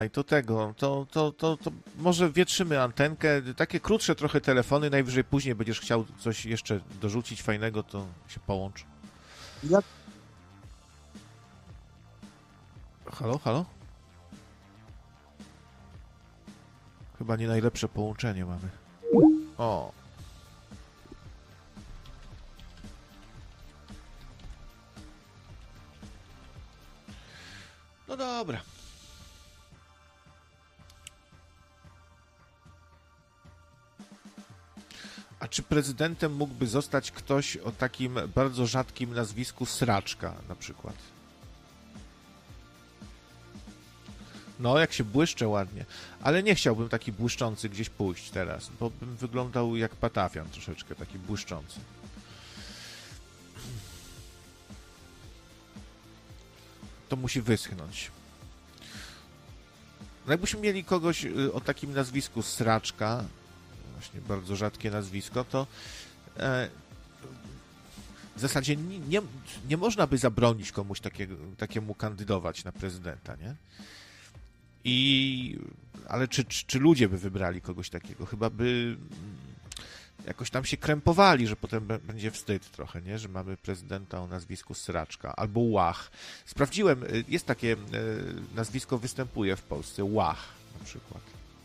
I to tego, to może wietrzymy antenkę, takie krótsze trochę telefony, najwyżej później będziesz chciał coś jeszcze dorzucić fajnego, to się połącz. Jak Halo, halo? Chyba nie najlepsze połączenie mamy. O. No dobra. A czy prezydentem mógłby zostać ktoś o takim bardzo rzadkim nazwisku Sraczka na przykład? No, jak się błyszczę ładnie. Ale nie chciałbym taki błyszczący gdzieś pójść teraz, bo bym wyglądał jak patafian troszeczkę, taki błyszczący. To musi wyschnąć. No jakbyśmy mieli kogoś o takim nazwisku Sraczka, właśnie bardzo rzadkie nazwisko, to w zasadzie nie można by zabronić komuś takiemu kandydować na prezydenta, nie? Ale czy ludzie by wybrali kogoś takiego? Chyba by jakoś tam się krępowali, że potem będzie wstyd trochę, nie? Że mamy prezydenta o nazwisku Sraczka albo Łach. Sprawdziłem, jest takie nazwisko, występuje w Polsce, Łach na przykład.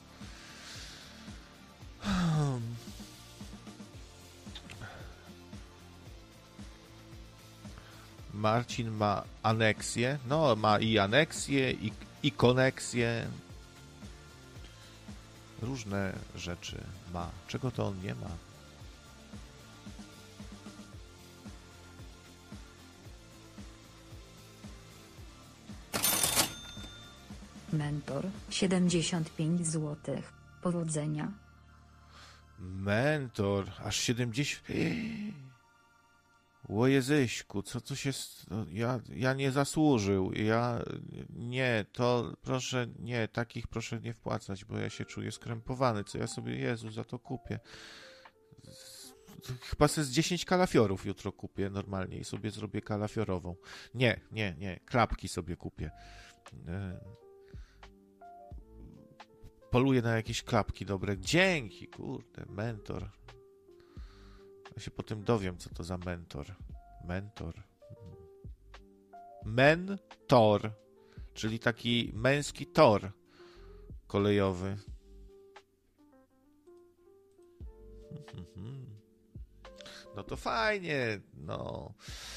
Marcin ma aneksję, no ma i aneksję, i koneksję. Różne rzeczy ma. Czego to on nie ma? Mentor 75 zł. Powodzenia. Mentor, aż 70. O Jezyśku, co się... Ja nie zasłużył. Nie, to proszę, nie, takich proszę nie wpłacać, bo ja się czuję skrępowany. Co ja sobie, Jezu, za to kupię? Chyba sobie z 10 kalafiorów jutro kupię normalnie i sobie zrobię kalafiorową. Nie, klapki sobie kupię. Poluję na jakieś klapki dobre. Dzięki, kurde, mentor. Ja się potem dowiem, co to za mentor. Mentor, czyli taki męski tor kolejowy. No to fajnie, no.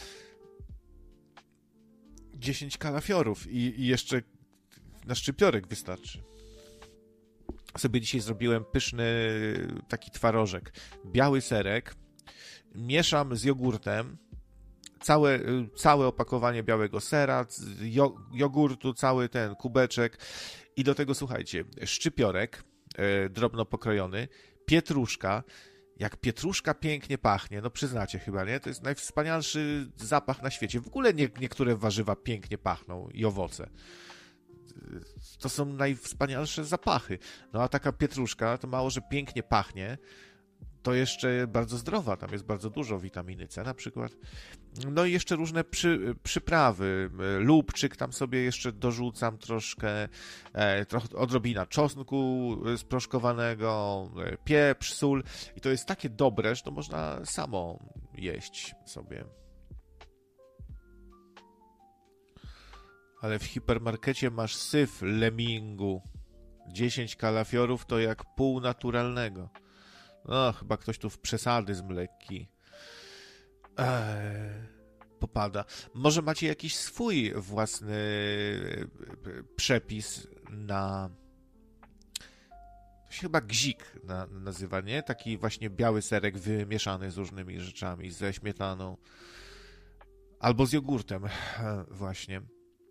10 kalafiorów i jeszcze na szczypiorek wystarczy. Sobie dzisiaj zrobiłem pyszny taki twarożek. Biały serek. Mieszam z jogurtem. Całe opakowanie białego sera, jogurtu, cały ten kubeczek. I do tego, słuchajcie, szczypiorek drobno pokrojony, pietruszka. Jak pietruszka pięknie pachnie, no przyznacie chyba, nie? To jest najwspanialszy zapach na świecie. W ogóle niektóre warzywa pięknie pachną i owoce. To są najwspanialsze zapachy. No a taka pietruszka, to mało, że pięknie pachnie, to jeszcze bardzo zdrowa, tam jest bardzo dużo witaminy C na przykład. No i jeszcze różne przyprawy, lubczyk tam sobie jeszcze dorzucam troszkę, odrobina czosnku sproszkowanego, pieprz, sól i to jest takie dobre, że to można samo jeść sobie. Ale w hipermarkecie masz syf lemingu. 10 kalafiorów to jak pół naturalnego. No, chyba ktoś tu w przesadyzm lekki popada. Może macie jakiś swój własny przepis na... To się chyba gzik nazywa, nie? Taki właśnie biały serek wymieszany z różnymi rzeczami, ze śmietaną. Albo z jogurtem właśnie.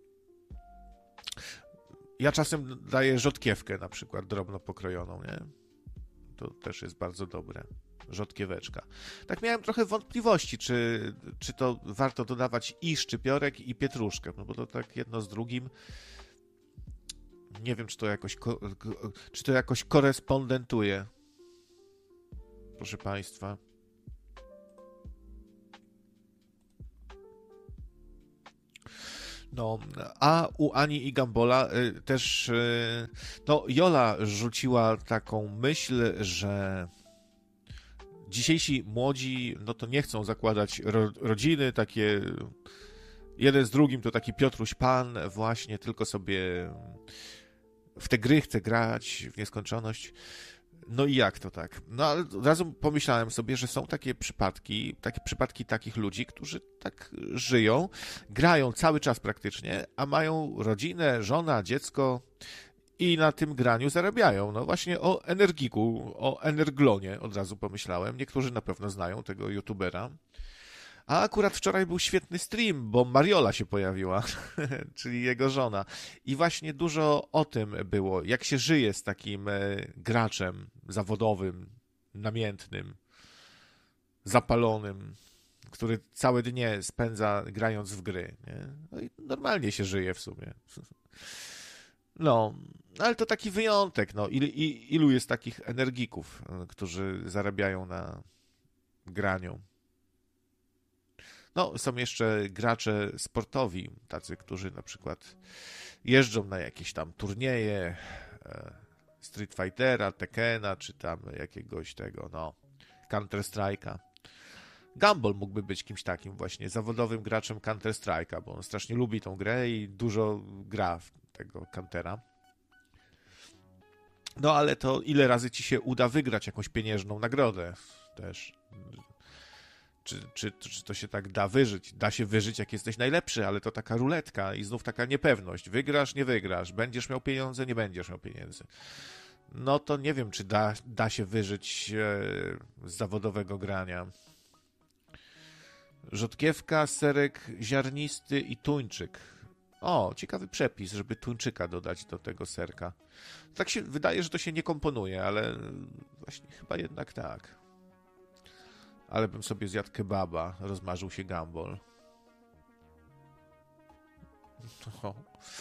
Ja czasem daję rzodkiewkę na przykład drobno pokrojoną, nie? To też jest bardzo dobre. Rzodkieweczka. Tak miałem trochę wątpliwości, czy to warto dodawać i szczypiorek, i pietruszkę, no bo to tak jedno z drugim. Nie wiem, czy to jakoś korespondentuje. Proszę Państwa. No, a u Ani i Gambola też, no, Jola rzuciła taką myśl, że dzisiejsi młodzi, no to nie chcą zakładać rodziny, takie jeden z drugim to taki Piotruś Pan właśnie, tylko sobie w te gry chce grać w nieskończoność. No i jak to tak? No ale od razu pomyślałem sobie, że są takie przypadki takich ludzi, którzy tak żyją, grają cały czas praktycznie, a mają rodzinę, żona, dziecko i na tym graniu zarabiają. No właśnie o Energiku, o Energlonie od razu pomyślałem. Niektórzy na pewno znają tego youtubera. A akurat wczoraj był świetny stream, bo Mariola się pojawiła, czyli jego żona. I właśnie dużo o tym było, jak się żyje z takim graczem zawodowym, namiętnym, zapalonym, który całe dnie spędza grając w gry. Nie? No i normalnie się żyje w sumie. No, ale to taki wyjątek. No. Ilu jest takich energików, którzy zarabiają na graniu? No, są jeszcze gracze sportowi, tacy, którzy na przykład jeżdżą na jakieś tam turnieje Street Fightera, Tekkena, czy tam jakiegoś tego, no, Counter Strike'a. Gumball mógłby być kimś takim właśnie, zawodowym graczem Counter Strike'a, bo on strasznie lubi tą grę i dużo gra w tego Countera. No, ale to ile razy ci się uda wygrać jakąś pieniężną nagrodę też? Czy to się tak da wyżyć? Da się wyżyć, jak jesteś najlepszy, ale to taka ruletka i znów taka niepewność. Wygrasz, nie wygrasz. Będziesz miał pieniądze, nie będziesz miał pieniędzy. No to nie wiem, czy da się wyżyć z zawodowego grania. Rzodkiewka, serek ziarnisty i tuńczyk. O, ciekawy przepis, żeby tuńczyka dodać do tego serka. Tak się wydaje, że to się nie komponuje, ale właśnie chyba jednak tak. Ale bym sobie zjadł kebaba, rozmarzył się Gumball. No.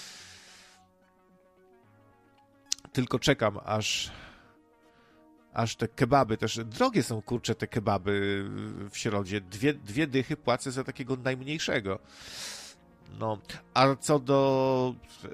Tylko czekam, aż te kebaby też... Drogie są, kurcze, te kebaby w Środzie. Dwie dychy płacę za takiego najmniejszego. No, a co do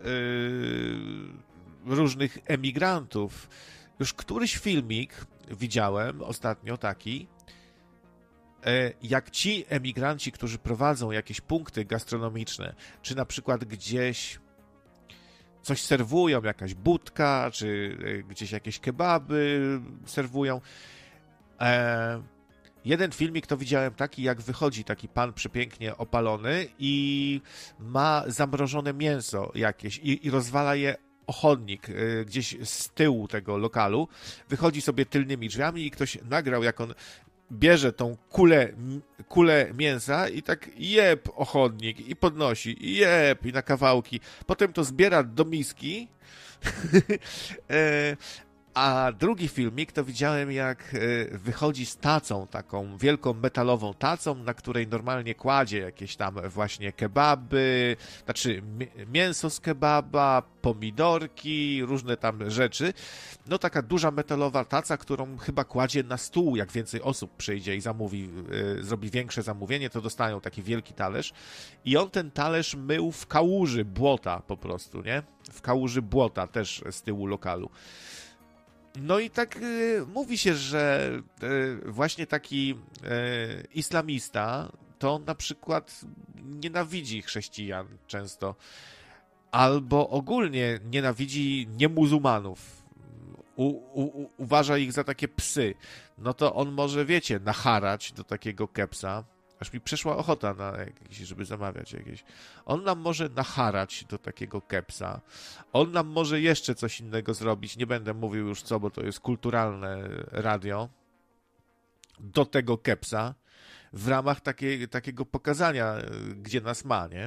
różnych emigrantów, już któryś filmik widziałem ostatnio taki, jak ci emigranci, którzy prowadzą jakieś punkty gastronomiczne, czy na przykład gdzieś coś serwują, jakaś budka, czy gdzieś jakieś kebaby serwują. Jeden filmik to widziałem taki, jak wychodzi taki pan przepięknie opalony i ma zamrożone mięso jakieś i rozwala je o chodnik gdzieś z tyłu tego lokalu. Wychodzi sobie tylnymi drzwiami i ktoś nagrał, jak on bierze tą kulę mięsa i tak jeb o chodnik i podnosi, i jeb i na kawałki. Potem to zbiera do miski. A drugi filmik to widziałem, jak wychodzi z tacą, taką wielką metalową tacą, na której normalnie kładzie jakieś tam właśnie kebaby, znaczy mięso z kebaba, pomidorki, różne tam rzeczy. No taka duża metalowa taca, którą chyba kładzie na stół, jak więcej osób przyjdzie i zamówi, zrobi większe zamówienie, to dostają taki wielki talerz. I on ten talerz mył w kałuży błota po prostu, nie? W kałuży błota też z tyłu lokalu. No i tak mówi się, że właśnie taki islamista to na przykład nienawidzi chrześcijan często, albo ogólnie nienawidzi niemuzułmanów. Uważa ich za takie psy. No to on może, wiecie, nacharać do takiego kepsa. Aż mi przeszła ochota na jakieś, żeby zamawiać jakieś. On nam może nacharać do takiego kepsa. On nam może jeszcze coś innego zrobić. Nie będę mówił już co, bo to jest kulturalne radio. Do tego kepsa. W ramach takiego pokazania, gdzie nas ma, nie?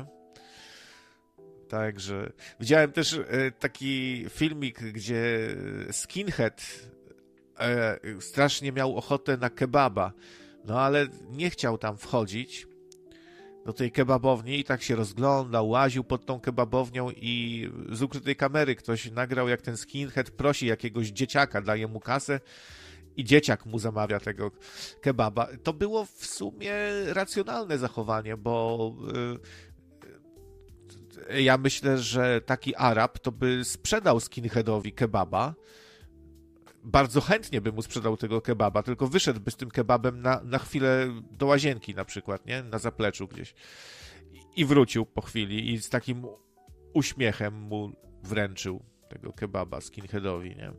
Także widziałem też taki filmik, gdzie skinhead strasznie miał ochotę na kebaba. No ale nie chciał tam wchodzić do tej kebabowni i tak się rozglądał, łaził pod tą kebabownią i z ukrytej kamery ktoś nagrał, jak ten skinhead prosi jakiegoś dzieciaka, daje mu kasę i dzieciak mu zamawia tego kebaba. To było w sumie racjonalne zachowanie, bo Ja myślę, że taki Arab to by sprzedał skinheadowi kebaba. Bardzo chętnie by mu sprzedał tego kebaba, tylko wyszedłby z tym kebabem na chwilę do łazienki na przykład, nie? Na zapleczu gdzieś. I wrócił po chwili i z takim uśmiechem mu wręczył tego kebaba skinheadowi, nie?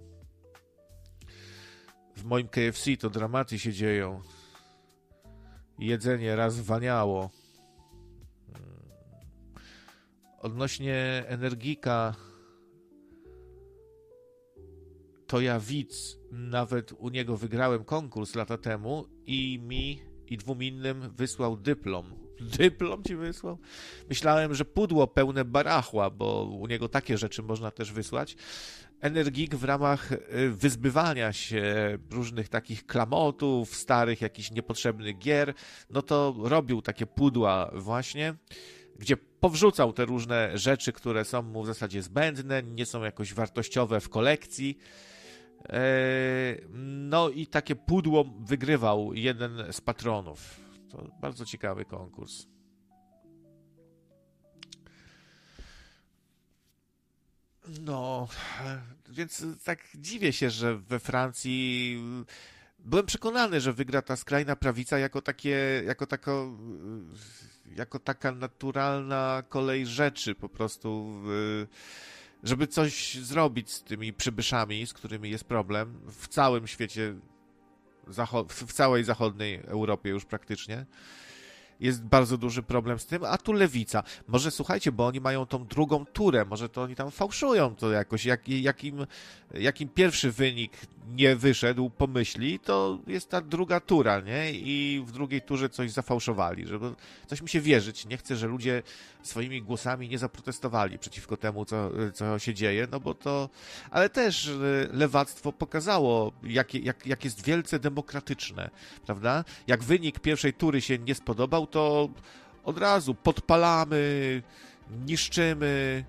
W moim KFC to dramaty się dzieją. Jedzenie raz waniało. Odnośnie Energika, to ja widz, nawet u niego wygrałem konkurs lata temu i mi i 2 innym wysłał dyplom. Dyplom ci wysłał? Myślałem, że pudło pełne barachła, bo u niego takie rzeczy można też wysłać. Energik w ramach wyzbywania się różnych takich klamotów, starych jakichś niepotrzebnych gier, no to robił takie pudła właśnie, gdzie powrzucał te różne rzeczy, które są mu w zasadzie zbędne, nie są jakoś wartościowe w kolekcji. No i takie pudło wygrywał jeden z patronów. To bardzo ciekawy konkurs. No, więc tak dziwię się, że we Francji byłem przekonany, że wygra ta skrajna prawica jako taka naturalna kolej rzeczy po prostu, żeby coś zrobić z tymi przybyszami, z którymi jest problem w całym świecie, w całej zachodniej Europie już praktycznie. Jest bardzo duży problem z tym, a tu lewica. Może słuchajcie, bo oni mają tą drugą turę, może to oni tam fałszują to jakoś, jakim pierwszy wynik nie wyszedł po myśli, to jest ta druga tura, nie? I w drugiej turze coś zafałszowali, żeby coś mi się wierzyć. Nie chcę, że ludzie swoimi głosami nie zaprotestowali przeciwko temu, co się dzieje, no bo to... Ale też lewactwo pokazało, jak jest wielce demokratyczne, prawda? Jak wynik pierwszej tury się nie spodobał, to od razu podpalamy, niszczymy,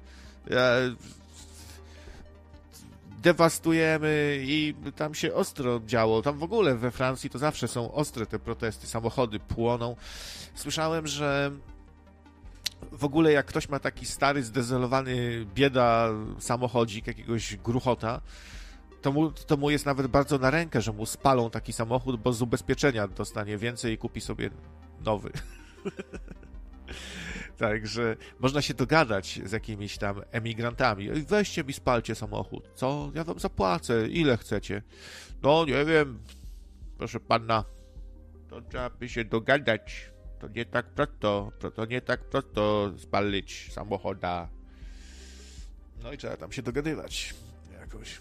dewastujemy i tam się ostro działo. Tam w ogóle we Francji to zawsze są ostre te protesty, samochody płoną. Słyszałem, że w ogóle jak ktoś ma taki stary, zdezolowany bieda samochodzik, jakiegoś gruchota, to mu jest nawet bardzo na rękę, że mu spalą taki samochód, bo z ubezpieczenia dostanie więcej i kupi sobie nowy. Także można się dogadać z jakimiś tam emigrantami. Weźcie mi, spalcie samochód. Co? Ja wam zapłacę. Ile chcecie? No, nie wiem. Proszę pana, to trzeba by się dogadać. To nie tak prosto spalić samochoda. No i trzeba tam się dogadywać jakoś.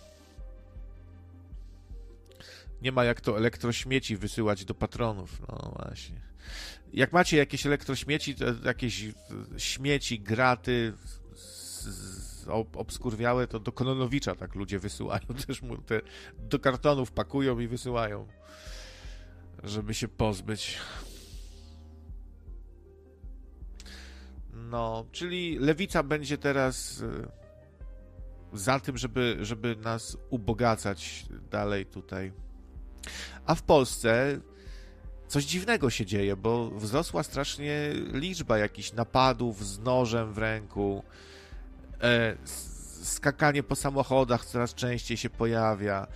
Nie ma jak to elektrośmieci wysyłać do patronów. No właśnie. Jak macie jakieś elektrośmieci, jakieś śmieci, graty obskurwiałe, to do Kononowicza tak ludzie wysyłają. Też mu te do kartonów pakują i wysyłają, żeby się pozbyć. No, czyli lewica będzie teraz za tym, żeby nas ubogacać dalej tutaj. A w Polsce coś dziwnego się dzieje, bo wzrosła strasznie liczba jakichś napadów z nożem w ręku, skakanie po samochodach coraz częściej się pojawia.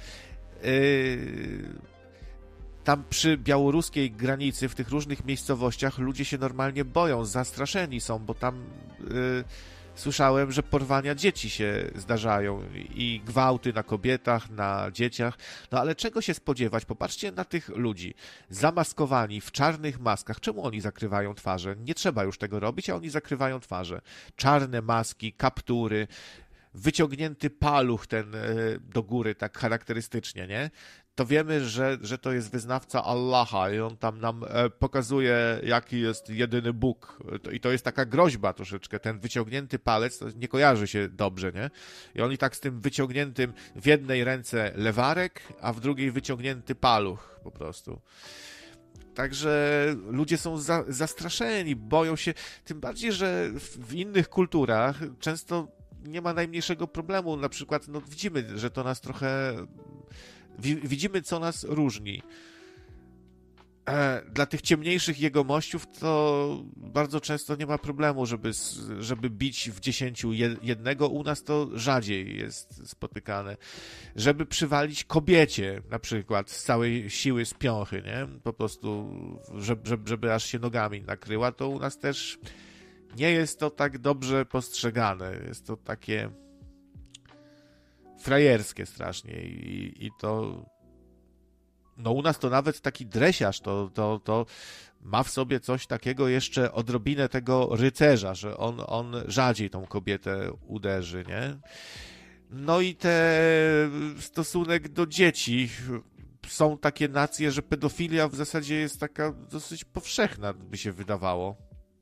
Tam przy białoruskiej granicy, w tych różnych miejscowościach ludzie się normalnie boją, zastraszeni są, bo tam słyszałem, że porwania dzieci się zdarzają i gwałty na kobietach, na dzieciach. No ale czego się spodziewać? Popatrzcie na tych ludzi zamaskowani w czarnych maskach. Czemu oni zakrywają twarze? Nie trzeba już tego robić, a oni zakrywają twarze. Czarne maski, kaptury, wyciągnięty paluch ten do góry, tak charakterystycznie, nie? To wiemy, że to jest wyznawca Allaha i on tam nam pokazuje, jaki jest jedyny Bóg. I to jest taka groźba troszeczkę. Ten wyciągnięty palec to nie kojarzy się dobrze, nie? I oni tak z tym wyciągniętym w jednej ręce lewarek, a w drugiej wyciągnięty paluch po prostu. Także ludzie są zastraszeni, boją się. Tym bardziej, że w innych kulturach często nie ma najmniejszego problemu. Na przykład no, widzimy, że to nas trochę... Widzimy, co nas różni. dla tych ciemniejszych jegomościów to bardzo często nie ma problemu, żeby bić w 10 jednego. U nas to rzadziej jest spotykane. Żeby przywalić kobiecie, na przykład, z całej siły z piąchy, nie? Po prostu, żeby aż się nogami nakryła, to u nas też nie jest to tak dobrze postrzegane. Jest to takie frajerskie strasznie i to... No u nas to nawet taki dresiarz to ma w sobie coś takiego jeszcze odrobinę tego rycerza, że on rzadziej tą kobietę uderzy, nie? No i stosunek do dzieci. Są takie nacje, że pedofilia w zasadzie jest taka dosyć powszechna, by się wydawało.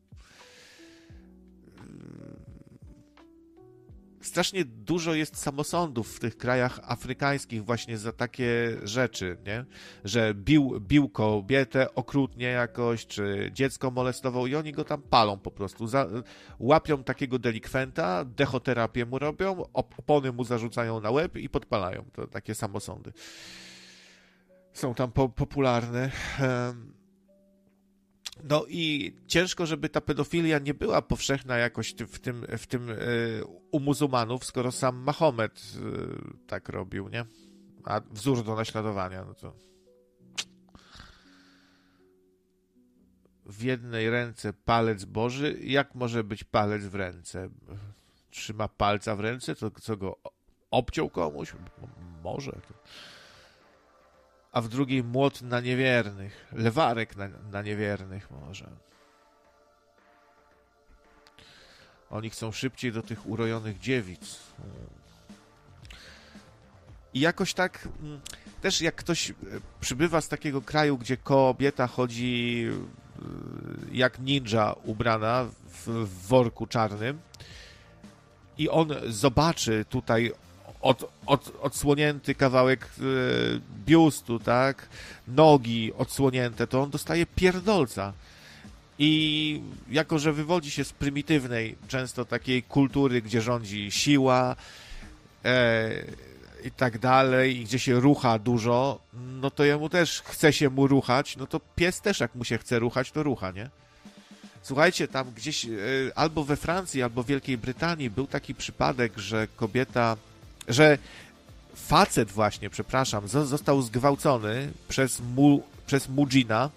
Strasznie dużo jest samosądów w tych krajach afrykańskich właśnie za takie rzeczy, nie? Że bił kobietę okrutnie jakoś, czy dziecko molestował i oni go tam palą po prostu. Łapią takiego delikwenta, dechoterapię mu robią, opony mu zarzucają na łeb i podpalają. To takie samosądy są tam popularne. No i ciężko, żeby ta pedofilia nie była powszechna jakoś w tym u muzułmanów, skoro sam Mahomet tak robił, nie? A wzór do naśladowania, no to... W jednej ręce palec Boży. Jak może być palec w ręce? Trzyma palca w ręce? To co go obciął komuś? Może. A w drugiej młot na niewiernych. Lewarek na niewiernych może. Oni chcą szybciej do tych urojonych dziewic. I jakoś tak też jak ktoś przybywa z takiego kraju, gdzie kobieta chodzi jak ninja ubrana w worku czarnym i on zobaczy tutaj odsłonięty kawałek biustu, tak? Nogi odsłonięte, to on dostaje pierdolca. I jako, że wywodzi się z prymitywnej, często takiej kultury, gdzie rządzi siła i tak dalej, i gdzie się rucha dużo, no to jemu też chce się mu ruchać, no to pies też jak mu się chce ruchać, to rucha, nie? Słuchajcie, tam gdzieś albo we Francji, albo w Wielkiej Brytanii był taki przypadek, że facet właśnie, przepraszam, został zgwałcony przez Mujina.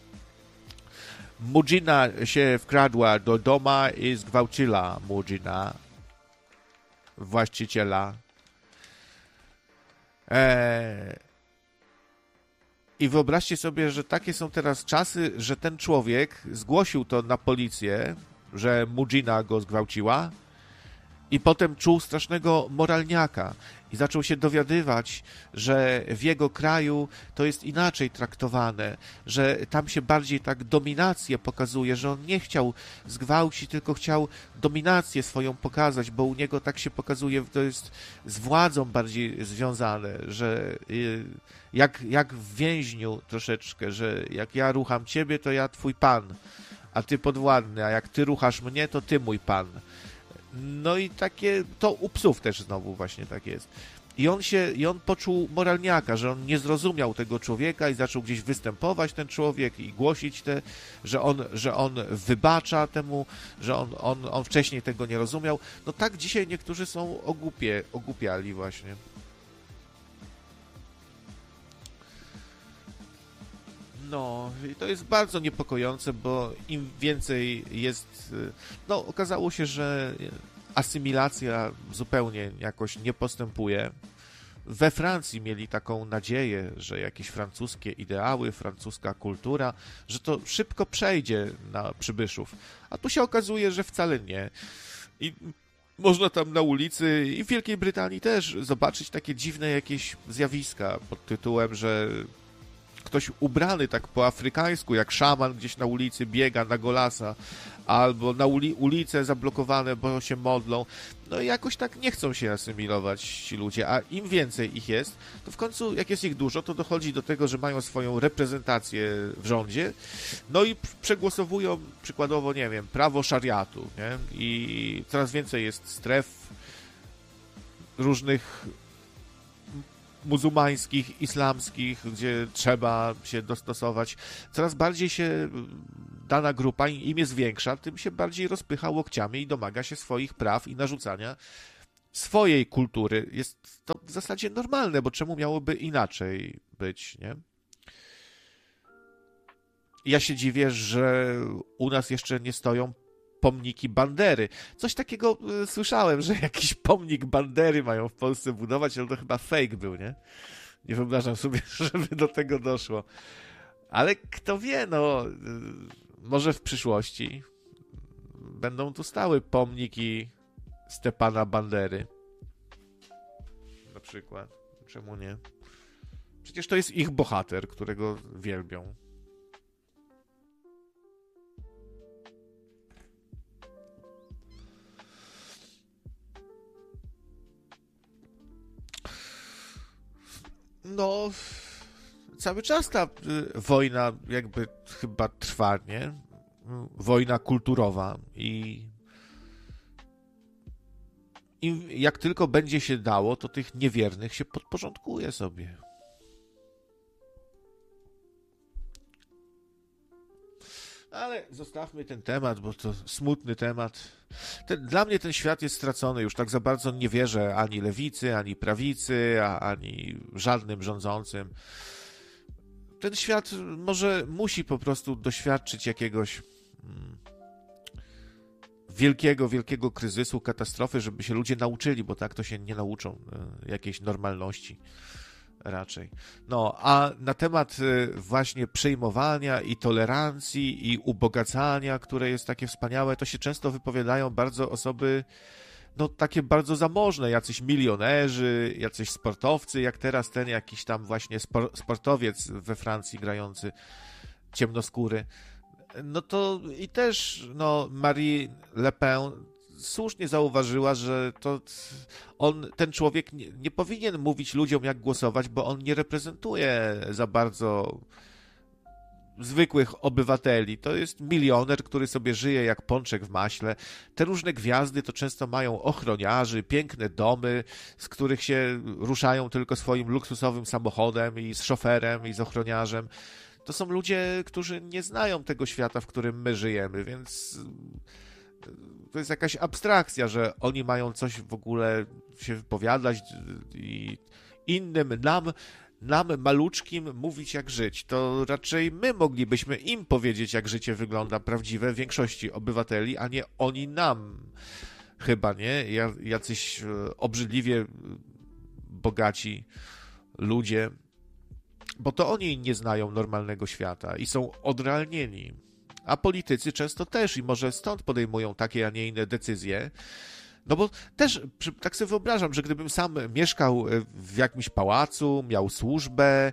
Mujina się wkradła do doma i zgwałciła Mujina, właściciela. I wyobraźcie sobie, że takie są teraz czasy, że ten człowiek zgłosił to na policję, że Mujina go zgwałciła i potem czuł strasznego moralniaka i zaczął się dowiadywać, że w jego kraju to jest inaczej traktowane, że tam się bardziej tak dominację pokazuje, że on nie chciał zgwałcić, tylko chciał dominację swoją pokazać, bo u niego tak się pokazuje, to jest z władzą bardziej związane, że jak w więźniu troszeczkę, że jak ja rucham ciebie, to ja twój pan, a ty podwładny, a jak ty ruchasz mnie, to ty mój pan. No i takie, to u psów też znowu właśnie tak jest. I on poczuł moralniaka, że on nie zrozumiał tego człowieka i zaczął gdzieś występować ten człowiek i głosić że on wybacza temu, że on wcześniej tego nie rozumiał. No tak dzisiaj niektórzy są ogłupiali właśnie. No, i to jest bardzo niepokojące, bo im więcej jest... No, okazało się, że asymilacja zupełnie jakoś nie postępuje. We Francji mieli taką nadzieję, że jakieś francuskie ideały, francuska kultura, że to szybko przejdzie na przybyszów. A tu się okazuje, że wcale nie. I można tam na ulicy i w Wielkiej Brytanii też zobaczyć takie dziwne jakieś zjawiska pod tytułem, że ktoś ubrany tak po afrykańsku, jak szaman gdzieś na ulicy biega na golasa, albo na ulice zablokowane, bo się modlą. No i jakoś tak nie chcą się asymilować ci ludzie, a im więcej ich jest, to w końcu, jak jest ich dużo, to dochodzi do tego, że mają swoją reprezentację w rządzie, no i przegłosowują przykładowo, nie wiem, prawo szariatu, nie? I coraz więcej jest stref różnych muzułmańskich, islamskich, gdzie trzeba się dostosować. Coraz bardziej się dana grupa, im jest większa, tym się bardziej rozpycha łokciami i domaga się swoich praw i narzucania swojej kultury. Jest to w zasadzie normalne, bo czemu miałoby inaczej być, nie? Ja się dziwię, że u nas jeszcze nie stoją pomniki Bandery. Coś takiego słyszałem, że jakiś pomnik Bandery mają w Polsce budować, ale to chyba fake był, nie? Nie wyobrażam sobie, żeby do tego doszło. Ale kto wie, no, może w przyszłości będą tu stały pomniki Stepana Bandery. Na przykład. Czemu nie? Przecież to jest ich bohater, którego wielbią. No, cały czas ta wojna jakby chyba trwa, nie? Wojna kulturowa i jak tylko będzie się dało, to tych niewiernych się podporządkuje sobie. Ale zostawmy ten temat, bo to smutny temat. Dla mnie ten świat jest stracony. Już tak za bardzo nie wierzę ani lewicy, ani prawicy, ani żadnym rządzącym. Ten świat może musi po prostu doświadczyć jakiegoś wielkiego kryzysu, katastrofy, żeby się ludzie nauczyli, bo tak to się nie nauczą jakiejś normalności raczej. No, a na temat właśnie przejmowania i tolerancji i ubogacania, które jest takie wspaniałe, to się często wypowiadają bardzo osoby, no takie bardzo zamożne, jacyś milionerzy, jacyś sportowcy, jak teraz ten jakiś tam właśnie sportowiec we Francji grający, ciemnoskóry. No to i też, no, Marie Le Pen słusznie zauważyła, że to ten człowiek nie powinien mówić ludziom, jak głosować, bo on nie reprezentuje za bardzo zwykłych obywateli. To jest milioner, który sobie żyje jak pączek w maśle. Te różne gwiazdy to często mają ochroniarzy, piękne domy, z których się ruszają tylko swoim luksusowym samochodem i z szoferem i z ochroniarzem. To są ludzie, którzy nie znają tego świata, w którym my żyjemy, więc to jest jakaś abstrakcja, że oni mają coś w ogóle się wypowiadać i innym nam maluczkim mówić, jak żyć. To raczej my moglibyśmy im powiedzieć, jak życie wygląda prawdziwe większości obywateli, a nie oni nam. Chyba, nie? Jacyś obrzydliwie bogaci ludzie, bo to oni nie znają normalnego świata i są odrealnieni. A politycy często też i może stąd podejmują takie, a nie inne decyzje. No bo też tak sobie wyobrażam, że gdybym sam mieszkał w jakimś pałacu, miał służbę,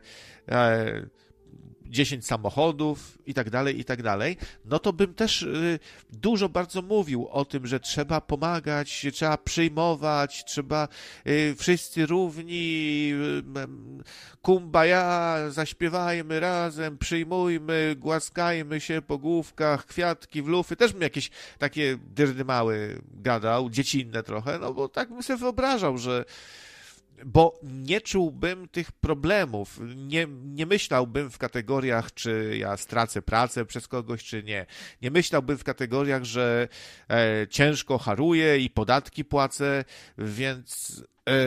10 samochodów i tak dalej, no to bym też dużo bardzo mówił o tym, że trzeba pomagać, trzeba przyjmować, trzeba wszyscy równi, kumbaya, zaśpiewajmy razem, przyjmujmy, głaskajmy się po główkach, kwiatki w lufy. Też bym jakieś takie dyrdymały gadał, dziecinne trochę, no bo tak bym sobie wyobrażał, że bo nie czułbym tych problemów, nie myślałbym w kategoriach, czy ja stracę pracę przez kogoś, czy nie. Nie myślałbym w kategoriach, że ciężko haruję i podatki płacę, więc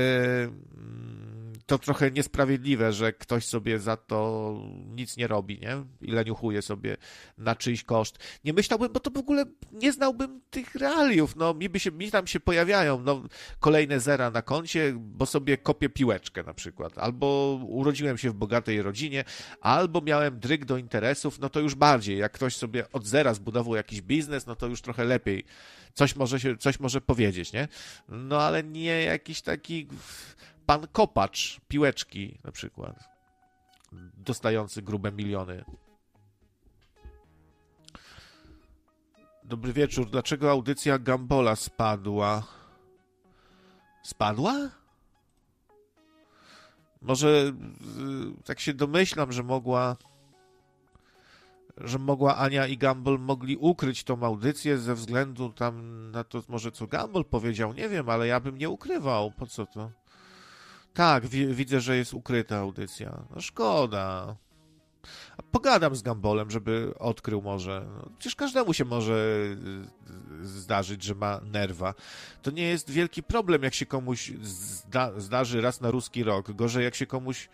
to trochę niesprawiedliwe, że ktoś sobie za to nic nie robi, nie? I leniuchuje sobie na czyjś koszt. Nie myślałbym, bo to w ogóle nie znałbym tych realiów. No, mi tam się pojawiają kolejne zera na koncie, bo sobie kopię piłeczkę na przykład. Albo urodziłem się w bogatej rodzinie, albo miałem dryg do interesów, no to już bardziej. Jak ktoś sobie od zera zbudował jakiś biznes, no to już trochę lepiej. Coś może powiedzieć, nie? No ale nie jakiś taki pan kopacz piłeczki na przykład, dostający grube miliony. Dobry wieczór. Dlaczego audycja Gambola spadła? Spadła? Może tak się domyślam, że mogła Ania i Gumball mogli ukryć tą audycję ze względu tam na to, może co Gumball powiedział, nie wiem, ale ja bym nie ukrywał. Po co to? Tak, widzę, że jest ukryta audycja. No szkoda. Pogadam z Gambolem, żeby odkrył może. No, przecież każdemu się może zdarzyć, że ma nerwa. To nie jest wielki problem, jak się komuś zdarzy raz na ruski rok. Gorzej, jak się komuś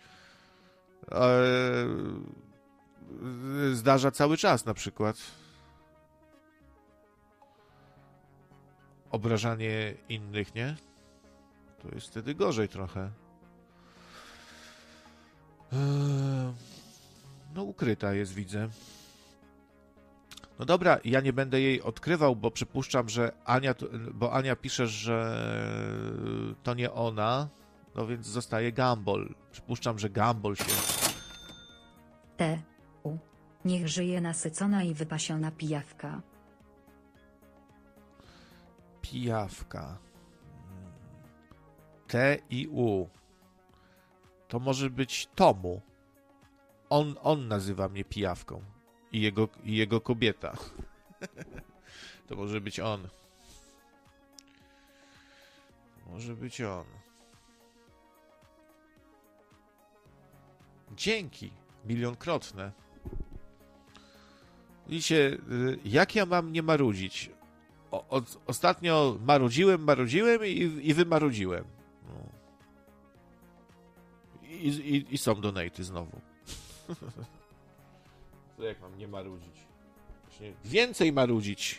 zdarza cały czas na przykład. Obrażanie innych, nie? To jest wtedy gorzej trochę. No ukryta jest, widzę. No dobra, ja nie będę jej odkrywał, bo przypuszczam, że Ania pisze, że to nie ona, no więc zostaje Gumball. Przypuszczam, że Gumball się... Niech żyje nasycona i wypasiona pijawka. Pijawka. T i U. To może być Tomu. On nazywa mnie pijawką. I jego kobieta. To może być on. Może być on. Dzięki. Milionkrotne. Widzicie, jak ja mam nie marudzić? Ostatnio marudziłem i wymarudziłem. No. I są donaty znowu. To jak mam nie marudzić? Właśnie więcej marudzić.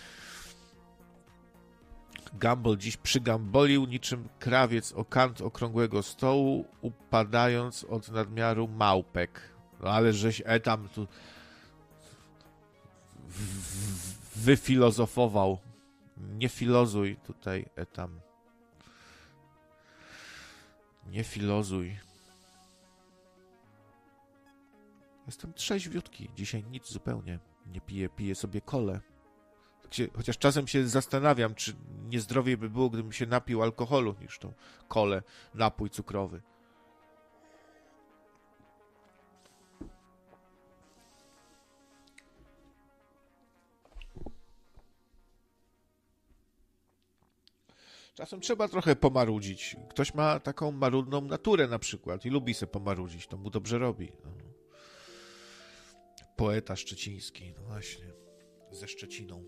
Gumball dziś przygambolił niczym krawiec o kant okrągłego stołu, upadając od nadmiaru małpek. No ale żeś tam tu wyfilozofował. Nie filozuj tutaj, tam. Nie filozuj. Jestem trzeźwiutki. Dzisiaj nic zupełnie. Nie piję sobie kolę. Chociaż czasem się zastanawiam, czy niezdrowiej by było, gdybym się napił alkoholu niż tą kolę, napój cukrowy. Czasem trzeba trochę pomarudzić. Ktoś ma taką marudną naturę na przykład i lubi sobie pomarudzić. To mu dobrze robi. No. Poeta szczeciński, no właśnie. Ze Szczeciną.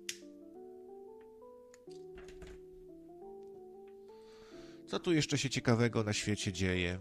Co tu jeszcze się ciekawego na świecie dzieje?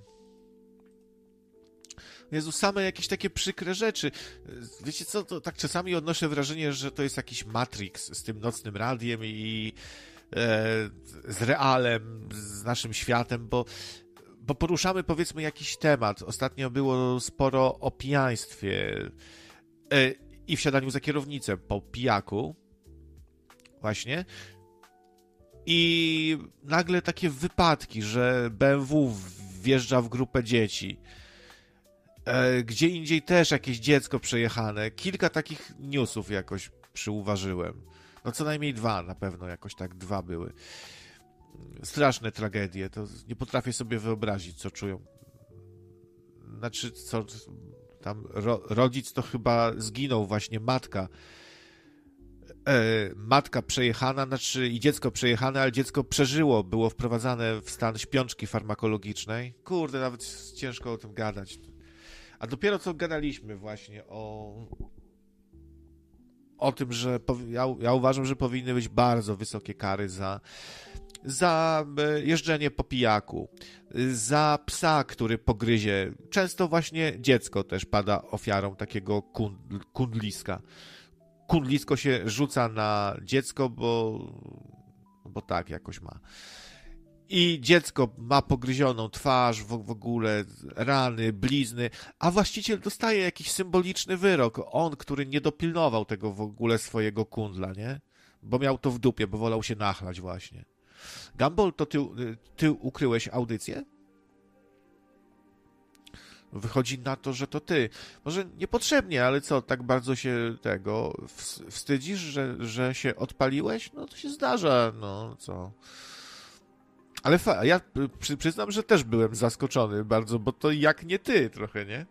Jezu, same jakieś takie przykre rzeczy. Wiecie co, to tak czasami odnoszę wrażenie, że to jest jakiś Matrix z tym nocnym radiem i z realem, z naszym światem, bo poruszamy powiedzmy jakiś temat. Ostatnio było sporo o pijaństwie i wsiadaniu za kierownicę po pijaku. Właśnie. I nagle takie wypadki, że BMW wjeżdża w grupę dzieci. Gdzie indziej też jakieś dziecko przejechane. Kilka takich newsów jakoś przyuważyłem. No co najmniej 2 na pewno, jakoś tak 2 były. Straszne tragedie. To nie potrafię sobie wyobrazić, co czują. Znaczy, co tam rodzic to chyba zginął, właśnie matka. Matka przejechana, znaczy i dziecko przejechane, ale dziecko przeżyło, było wprowadzane w stan śpiączki farmakologicznej. Kurde, nawet ciężko o tym gadać. A dopiero co gadaliśmy właśnie o tym, że ja uważam, że powinny być bardzo wysokie kary za jeżdżenie po pijaku, za psa, który pogryzie. Często właśnie dziecko też pada ofiarą takiego kundliska. Kundlisko się rzuca na dziecko, bo tak jakoś ma. I dziecko ma pogryzioną twarz, w ogóle rany, blizny, a właściciel dostaje jakiś symboliczny wyrok. On, który nie dopilnował tego w ogóle swojego kundla, nie? Bo miał to w dupie, bo wolał się nachlać właśnie. Gumball, to ty ukryłeś audycję? Wychodzi na to, że to ty. Może niepotrzebnie, ale co, tak bardzo się tego wstydzisz, że się odpaliłeś? No to się zdarza, no co. Ale ja przyznam, że też byłem zaskoczony bardzo, bo to jak nie ty trochę, nie?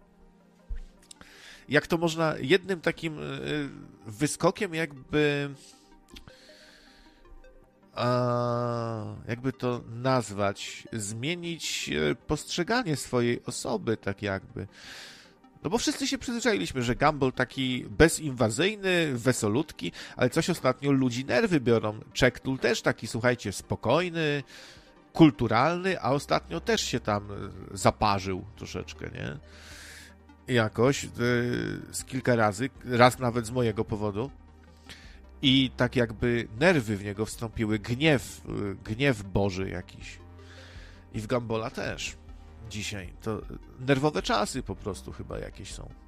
Jak to można jednym takim wyskokiem jakby jakby to nazwać, zmienić postrzeganie swojej osoby, tak jakby. No bo wszyscy się przyzwyczailiśmy, że Gumball taki bezinwazyjny, wesolutki, ale coś ostatnio ludzi nerwy biorą. Czektul też taki, słuchajcie, spokojny, kulturalny, a ostatnio też się tam zaparzył troszeczkę, nie? Jakoś z kilka razy, raz nawet z mojego powodu. I tak jakby nerwy w niego wstąpiły, gniew Boży jakiś. I w Gumballa też dzisiaj. To nerwowe czasy po prostu chyba jakieś są.